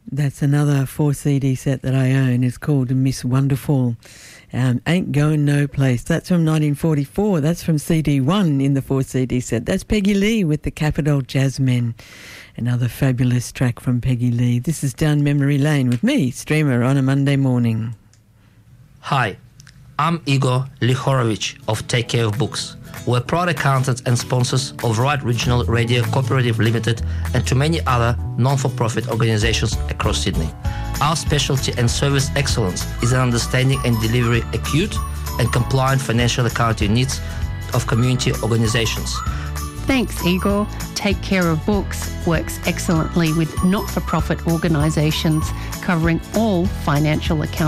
That's another 4-CD set that I own. It's called Miss Wonderful. Ain't Going No Place. That's from 1944. That's from CD 1 in the 4-CD set. That's Peggy Lee with the Capital Jazzmen. Another fabulous track from Peggy Lee. This is Down Memory Lane with me, Streamer, on a Monday morning. Hi, I'm Igor Lihorovich of Take Care of Books. We're proud accountants and sponsors of Right Regional Radio Cooperative Limited and to many other non-for-profit organizations across Sydney. Our specialty and service excellence is in understanding and delivering acute and compliant financial accounting needs of community organizations. Thanks, Igor. Take Care of Books works excellently with not-for-profit organisations covering all financial accounting